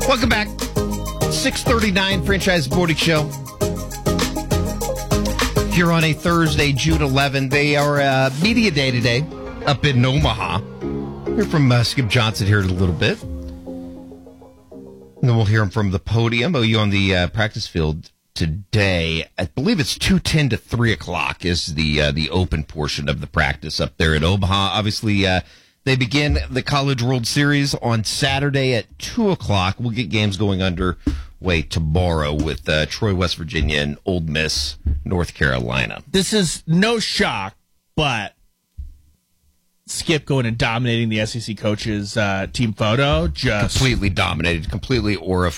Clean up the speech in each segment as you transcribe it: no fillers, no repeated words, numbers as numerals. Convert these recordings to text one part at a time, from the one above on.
Welcome back. 6:39 Franchise Morning Show. Here on a Thursday, June 11. They are media day today up in Omaha. Hear from Skip Johnson here in a little bit. And then we'll hear him from the podium. OU on the practice field today. I believe it's 2:10 to 3 o'clock is the open portion of the practice up there at Omaha. Obviously, they begin the College World Series on Saturday at 2 o'clock. We'll get games going underway tomorrow with Troy, West Virginia, and Ole Miss, North Carolina. This is no shock, but Skip going and dominating the SEC coaches team photo. Just completely dominated, completely aura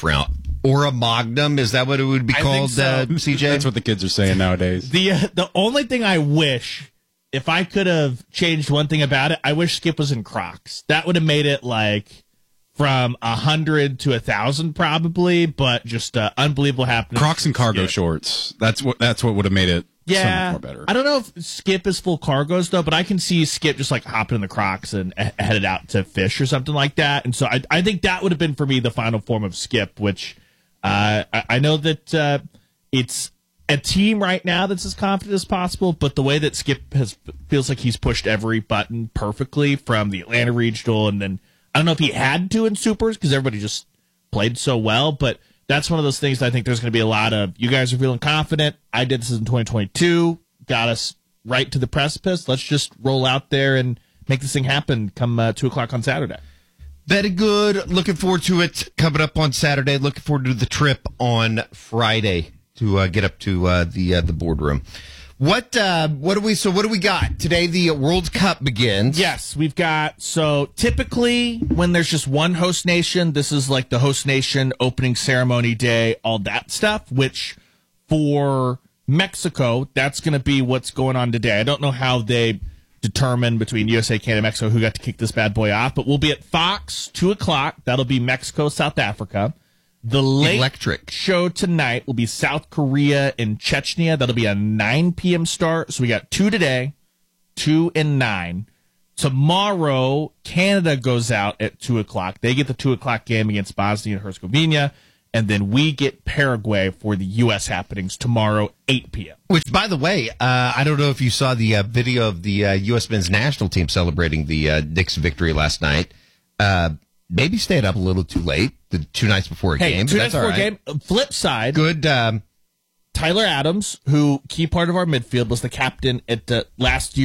magnum. Is that what it would be called, so. CJ? That's what the kids are saying nowadays. The only thing I wish, if I could have changed one thing about it, I wish Skip was in Crocs. That would have made it like from 100 to 1,000 probably, but just unbelievable happening. Crocs and cargo shorts. That's what would have made it so much more better. I don't know if Skip is full cargos though, but I can see Skip just like hopping in the Crocs and headed out to fish or something like that. And so I think that would have been for me the final form of Skip, which I know that it's a team right now that's as confident as possible, but the way that Skip feels like he's pushed every button perfectly from the Atlanta Regional, and then I don't know if he had to in Supers because everybody just played so well, but that's one of those things that I think there's going to be a lot of, you guys are feeling confident. I did this in 2022, got us right to the precipice. Let's just roll out there and make this thing happen come 2 o'clock on Saturday. Very good. Looking forward to it coming up on Saturday. Looking forward to the trip on Friday to get up to the boardroom. What do we got today? The World Cup begins. Yes, we've got, so typically when there's just one host nation, this is like the host nation opening ceremony day, all that stuff, which for Mexico, that's going to be what's going on today. I don't know how they determine between USA, Canada, Mexico who got to kick this bad boy off, but we'll be at Fox 2 o'clock. That'll be Mexico, South Africa. The late Electric show tonight will be South Korea and Chechnya. That'll be a 9 p.m. start. So we got 2 today, 2 and 9. Tomorrow, Canada goes out at 2 o'clock. They get the 2 o'clock game against Bosnia and Herzegovina. And then we get Paraguay for the U.S. happenings tomorrow, 8 p.m. Which, by the way, I don't know if you saw the video of the U.S. men's national team celebrating the Knicks victory last night. Maybe stayed up a little too late, the 2 nights before a game. 2 nights before a game. Flip side. Good. Tyler Adams, who key part of our midfield, was the captain at the last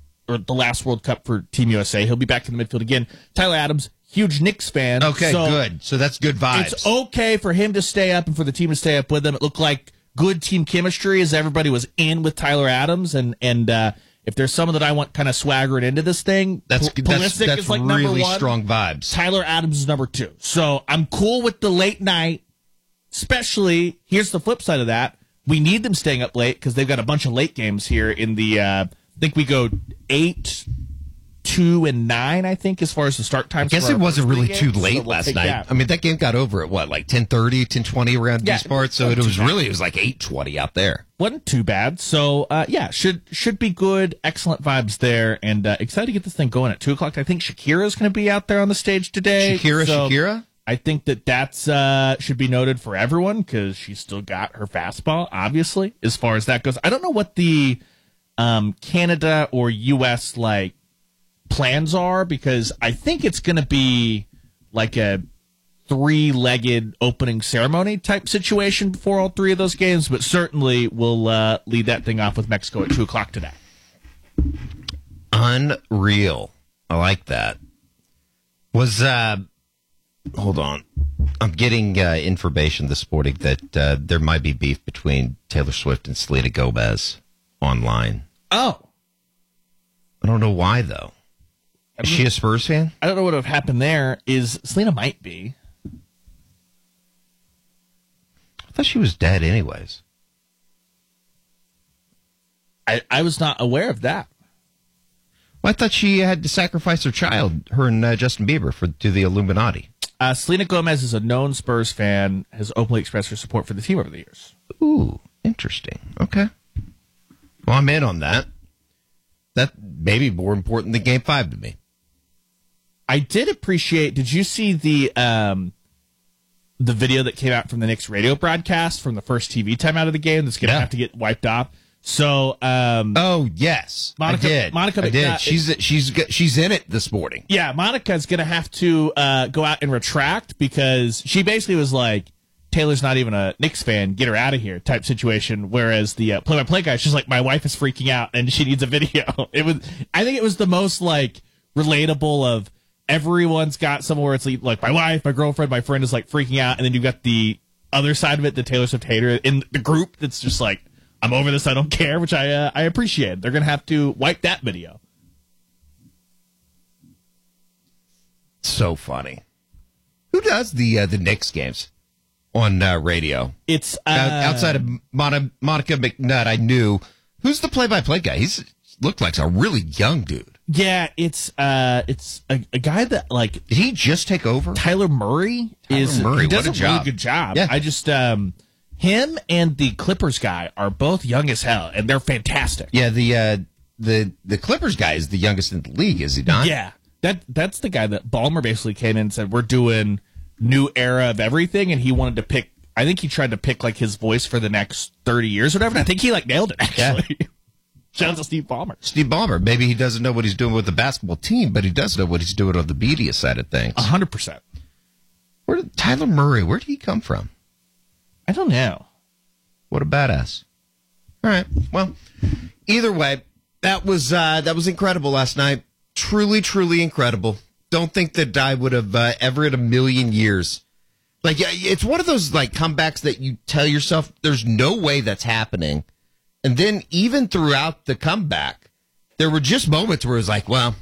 World Cup for Team USA. He'll be back in the midfield again. Tyler Adams, huge Knicks fan. Okay, so good. So that's good vibes. It's okay for him to stay up and for the team to stay up with him. It looked like good team chemistry as everybody was in with Tyler Adams, and if there's someone that I want kind of swaggering into this thing, that's is like really number 1. Strong vibes. Tyler Adams is number 2. So I'm cool with the late night, especially, here's the flip side of that. We need them staying up late because they've got a bunch of late games here in the, I think we go 8, 2, and 9, I think, as far as the start times. I guess it wasn't really too late last night. That. I mean, that game got over at what, like 10:30, 10:20 around these parts. So it was like 8:20 out there. Wasn't too bad. So should be good. Excellent vibes there, and excited to get this thing going at 2 o'clock. I think Shakira's going to be out there on the stage today. Shakira. I think that's should be noted for everyone because she's still got her fastball. Obviously, as far as that goes, I don't know what the Canada or U.S. like plans are, because I think it's going to be like a 3-legged opening ceremony type situation before all 3 of those games, but certainly we'll lead that thing off with Mexico at 2 o'clock today. Unreal. I like that. Hold on. I'm getting information this morning that there might be beef between Taylor Swift and Selena Gomez online. Oh. I don't know why, though. Is she a Spurs fan? I don't know what would have happened there. Selena might be. I thought she was dead anyways. I was not aware of that. Well, I thought she had to sacrifice her child, her and Justin Bieber, to the Illuminati. Selena Gomez is a known Spurs fan, has openly expressed her support for the team over the years. Ooh, interesting. Okay. Well, I'm in on that. That may be more important than Game 5 to me. I did appreciate, did you see the the video that came out from the Knicks radio broadcast from the first TV time out of the game that's going to have to get wiped off. So, oh yes, Monica, I did. She's in it this morning. Yeah, Monica's going to have to go out and retract because she basically was like, Taylor's not even a Knicks fan, get her out of here type situation. Whereas the play-by-play guy, she's like, my wife is freaking out and she needs a video. I think it was the most like relatable of everyone's got somewhere where it's like my wife, my girlfriend, my friend is like freaking out, and then you've got the other side of it, the Taylor Swift hater in the group that's just like, I'm over this, I don't care, which I appreciate. They're gonna have to wipe that video. So funny. Who does the Knicks games on radio? It's outside of Monica McNutt. I knew. Who's the play-by-play guy? He's looked like a really young dude. Yeah, it's a guy that like. Did he just take over? Tyler Murray He does what a really good job. Yeah. I just him and the Clippers guy are both young as hell, and they're fantastic. Yeah, the Clippers guy is the youngest in the league, is he not? Yeah, that's the guy that Ballmer basically came in and said, we're doing new era of everything, and he wanted to pick. I think he tried to pick like his voice for the next 30 years or whatever. And I think he like nailed it actually. Yeah. Shout out to Steve Ballmer. Steve Ballmer. Maybe he doesn't know what he's doing with the basketball team, but he does know what he's doing on the media side of things. 100%. Tyler Murray? Where did he come from? I don't know. What a badass. All right. Well, either way, that was incredible last night. Truly, truly incredible. Don't think that I would have ever in a million years. Like, it's one of those like comebacks that you tell yourself there's no way that's happening. And then even throughout the comeback, there were just moments where it was like, well,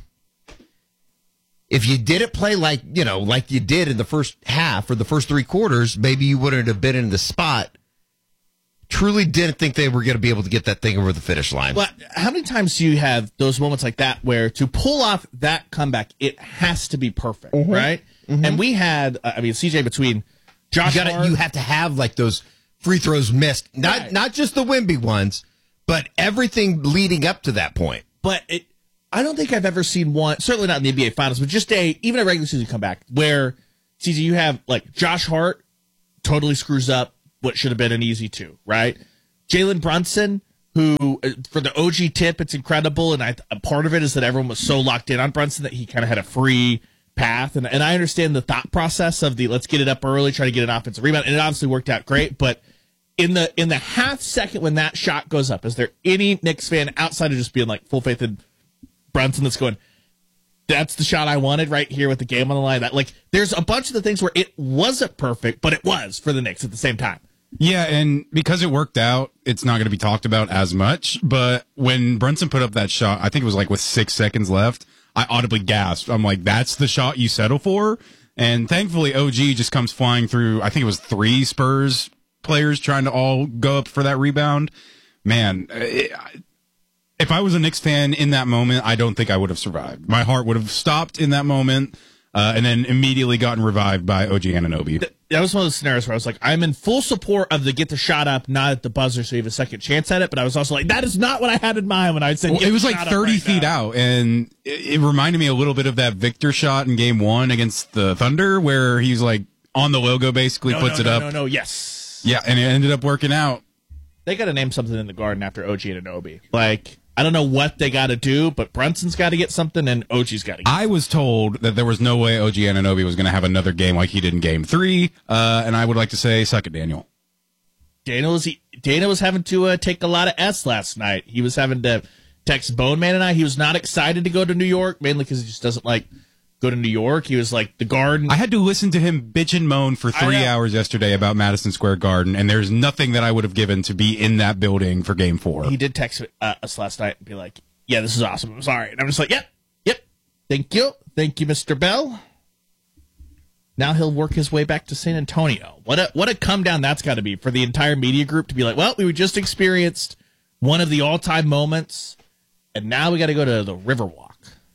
if you didn't play like you did in the first half or the first three quarters, maybe you wouldn't have been in the spot. Truly didn't think they were going to be able to get that thing over the finish line. Well, how many times do you have those moments like that where to pull off that comeback, it has to be perfect, right? Mm-hmm. And we had, CJ, between Josh Hart. You have to have like those free throws missed, not just the Wemby ones, but everything leading up to that point. But I don't think I've ever seen one, certainly not in the NBA Finals, but just even a regular season comeback where, CJ, you have like Josh Hart totally screws up what should have been an easy two, right? Jalen Brunson, who, for the OG tip, it's incredible, and a part of it is that everyone was so locked in on Brunson that he kind of had a free path, and I understand the thought process of the let's get it up early, try to get an offensive rebound, and it obviously worked out great, but in the half second when that shot goes up, is there any Knicks fan outside of just being like full faith in Brunson that's going, that's the shot I wanted right here with the game on the line? That like, there's a bunch of the things where it wasn't perfect, but it was for the Knicks at the same time. Yeah, and because it worked out, it's not going to be talked about as much. But when Brunson put up that shot, I think it was like with 6 seconds left, I audibly gasped. I'm like, that's the shot you settle for? And thankfully, OG just comes flying through. I think it was 3 Spurs players trying to all go up for that rebound. Man, if I was a Knicks fan in that moment, I don't think I would have survived. My heart would have stopped in that moment. And then immediately gotten revived by OG Anunoby. That was one of those scenarios where I was like, I'm in full support of the get the shot up, not at the buzzer, so you have a second chance at it. But I was also like, that is not what I had in mind when I said it was like 30 feet out. And it reminded me a little bit of that Victor shot in game 1 against the Thunder, where he's like on the logo, basically puts it up. Yes. Yeah, and it ended up working out. They got to name something in the Garden after OG Anunoby. Like, I don't know what they got to do, but Brunson's got to get something, and OG's got to get something. I was told that there was no way OG Anunoby was going to have another game like he did in Game 3, and I would like to say, suck it, Daniel. Daniel was having to take a lot of S last night. He was having to text Bone Man and I. He was not excited to go to New York, mainly because he just doesn't like go to New York. He was like, the Garden. I had to listen to him bitch and moan for 3 hours yesterday about Madison Square Garden, and there's nothing that I would have given to be in that building for Game 4. He did text us last night and be like, yeah, this is awesome. I'm sorry. And I'm just like, yep. Thank you, Mr. Bell. Now he'll work his way back to San Antonio. What a come down that's got to be for the entire media group to be like, well, we just experienced one of the all-time moments, and now we got to go to the Riverwalk.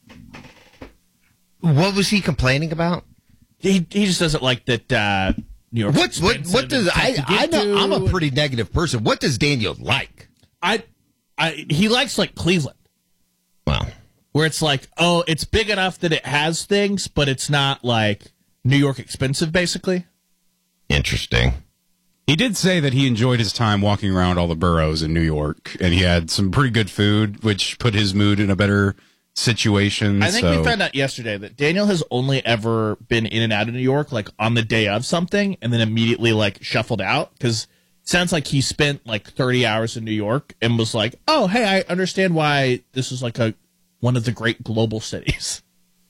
What was he complaining about? He just doesn't like that New York. What does I know? I'm a pretty negative person. What does Daniel like? He likes like Cleveland. Wow. Where it's like, oh, it's big enough that it has things, but it's not like New York expensive, basically. Interesting. He did say that he enjoyed his time walking around all the boroughs in New York, and he had some pretty good food, which put his mood in a better situation. I think we found out yesterday that Daniel has only ever been in and out of New York, like on the day of something, and then immediately like shuffled out, because it sounds like he spent like 30 hours in New York and was like, oh, hey, I understand why this is like one of the great global cities.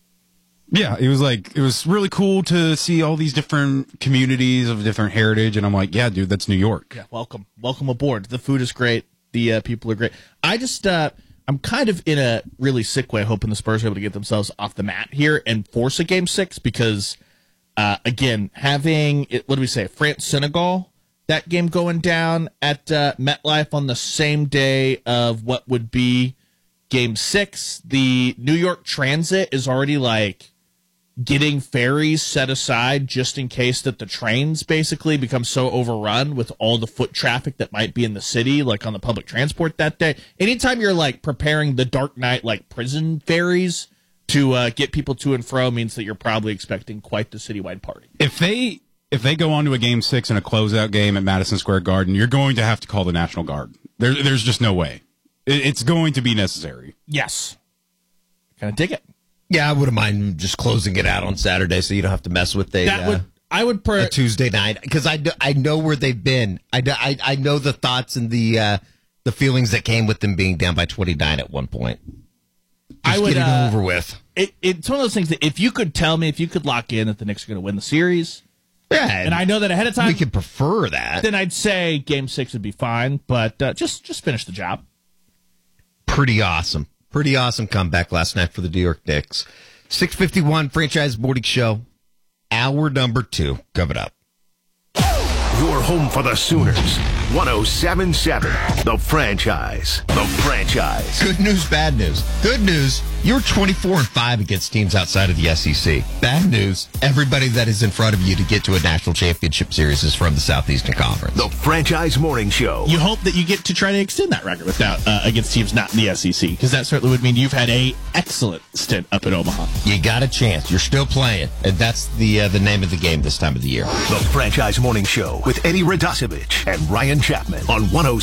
Yeah, it was really cool to see all these different communities of different heritage, and I'm like, yeah, dude, that's New York. Yeah, welcome aboard. The food is great. The people are great. I just, I'm kind of in a really sick way hoping the Spurs are able to get themselves off the mat here and force a Game 6 because, again, having, what do we say, France-Senegal, that game going down at MetLife on the same day of what would be Game 6. The New York Transit is already like getting ferries set aside just in case that the trains basically become so overrun with all the foot traffic that might be in the city, like on the public transport that day. Anytime you're like preparing the Dark Knight like prison ferries to get people to and fro means that you're probably expecting quite the citywide party. If they go on to a Game 6 and a closeout game at Madison Square Garden, you're going to have to call the National Guard. There's just no way. It's going to be necessary. Yes. Kind of dig it. Yeah, I wouldn't mind just closing it out on Saturday so you don't have to mess with a Tuesday night, because I know where they've been. I know the thoughts and the feelings that came with them being down by 29 at one point. Just get it over with. It's one of those things that if you could lock in that the Knicks are going to win the series, yeah, and I know that ahead of time we could prefer that, then I'd say Game 6 would be fine, but just finish the job. Pretty awesome comeback last night for the New York Knicks. 6:51 Franchise Morning Show, hour number 2 coming up. Your home for the Sooners. 107.7 The Franchise. The Franchise. Good news, bad news. Good news, you're 24-5 against teams outside of the SEC. Bad news, everybody that is in front of you to get to a national championship series is from the Southeastern Conference. The Franchise Morning Show. You hope that you get to try to extend that record without against teams not in the SEC, because that certainly would mean you've had a excellent stint up in Omaha. You got a chance. You're still playing, and that's the name of the game this time of the year. The Franchise Morning Show with Eddie Radosevich and Ryan Chapman on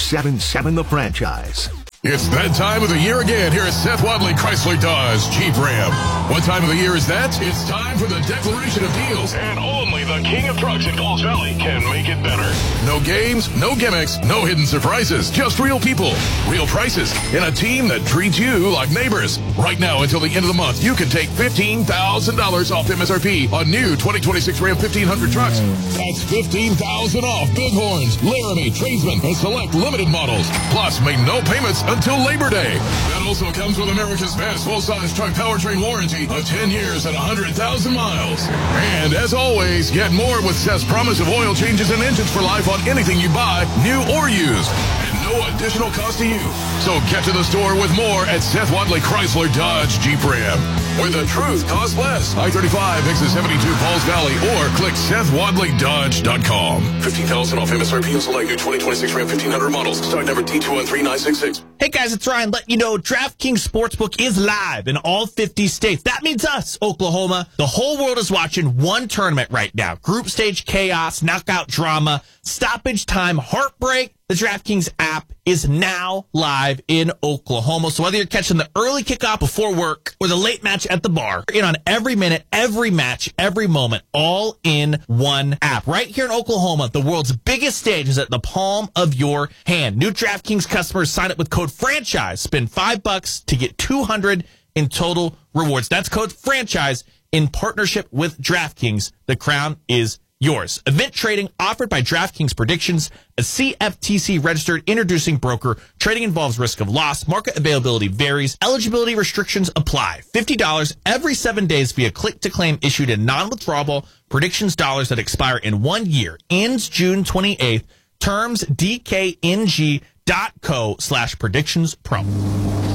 107.7 The Franchise. It's that time of the year again here at Seth Wadley Chrysler Dodge Jeep Ram. What time of the year is that? It's time for the Declaration of Deals. And only the king of trucks in Falls Valley can make it better. No games, no gimmicks, no hidden surprises. Just real people, real prices, and a team that treats you like neighbors. Right now until the end of the month, you can take $15,000 off MSRP on new 2026 Ram 1500 trucks. That's $15,000 off Bighorns, Laramie, Tradesman, and select limited models. Plus, make no payments until Labor Day. That also comes with America's best full-size truck powertrain warranty of 10 years and 100,000 miles. And as always, get more with Seth's promise of oil changes and engines for life on anything you buy, new or used. And no additional cost to you. So get to the store with more at Seth Wadley Chrysler Dodge Jeep Ram, where the truth costs less. I-35 exit 72 Falls Valley, or click SethWadleyDodge.com. $15,000 off MSRP on select new 2026 Ram 1500 models. Start number T213966. Hey guys, it's Ryan letting you know DraftKings Sportsbook is live in all 50 states. That means us, Oklahoma. The whole world is watching one tournament right now. Group stage chaos, knockout drama, stoppage time, heartbreak. The DraftKings app is now live in Oklahoma. So whether you're catching the early kickoff before work or the late match at the bar, you're in on every minute, every match, every moment, all in one app. Right here in Oklahoma, the world's biggest stage is at the palm of your hand. New DraftKings customers sign up with code FRANCHISE. Spend $5 to get $200 in total rewards. That's code FRANCHISE in partnership with DraftKings. The crown is yours. Event trading offered by DraftKings Predictions, a CFTC registered introducing broker. Trading involves risk of loss. Market availability varies. Eligibility restrictions apply. $50 every 7 days via click to claim issued in non-withdrawable predictions dollars that expire in 1 year. Ends June 28th. Terms DKNG.co/predictions promo.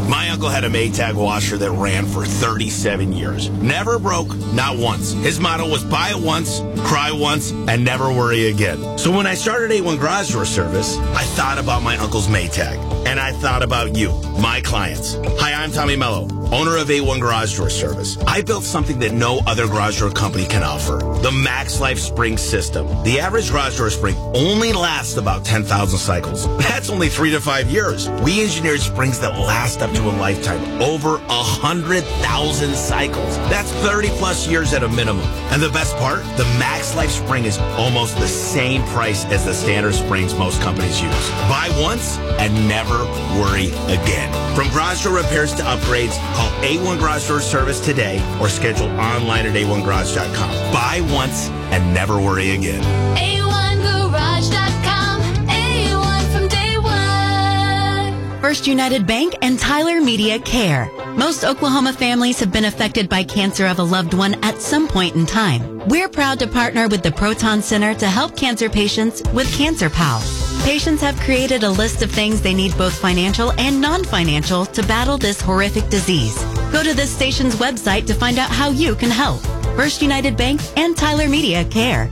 My uncle had a Maytag washer that ran for 37 years. Never broke, not once. His motto was buy it once, cry once, and never worry again. So when I started A1 Garage Door Service, I thought about my uncle's Maytag. And I thought about you, my clients. Hi, I'm Tommy Mello, owner of A1 Garage Door Service. I built something that no other garage door company can offer. The Max Life Spring System. The average garage door spring only lasts about 10,000 cycles. That's only 3 to 5 years. We engineered springs that last up to a lifetime, over 100,000 cycles. That's 30 plus years at a minimum. And the best part, the Max Life Spring is almost the same price as the standard springs most companies use. Buy once and never worry again. From garage door repairs to upgrades, call A1 Garage Door Service today or schedule online at a1garage.com. Buy once and never worry again. A1garage.com. A1 from day one. First United Bank and Tyler Media Care. Most Oklahoma families have been affected by cancer of a loved one at some point in time. We're proud to partner with the Proton Center to help cancer patients with Cancer Pal. Patients have created a list of things they need, both financial and non-financial, to battle this horrific disease. Go to this station's website to find out how you can help. First United Bank and Tyler Media Care.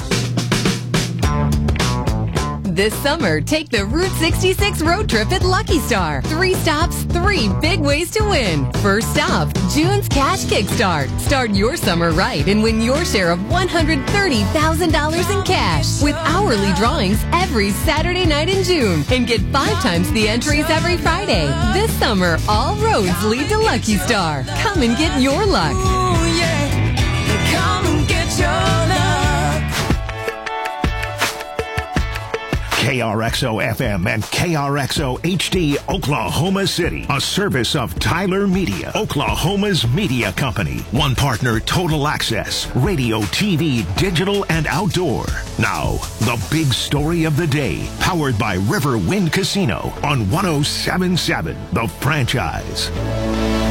This summer, take the Route 66 road trip at Lucky Star. 3 stops, 3 big ways to win. First stop, June's Cash Kickstart. Start your summer right and win your share of $130,000 in cash with hourly drawings every Saturday night in June. And get 5 times the entries every Friday. This summer, all roads lead to Lucky Star. Come and get your luck. Ooh, yeah. Come and get your luck. KRXO FM and KRXO HD, Oklahoma City. A service of Tyler Media, Oklahoma's media company. One partner, Total Access, radio, TV, digital, and outdoor. Now, the big story of the day, powered by River Wind Casino on 107.7, The Franchise.